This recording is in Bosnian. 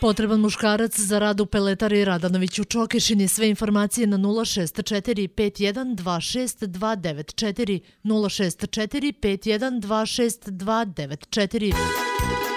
Potreban muškarac za rad u peletari Radanović u Čokešini. Sve informacije na 064 5126 294 064 5126 294.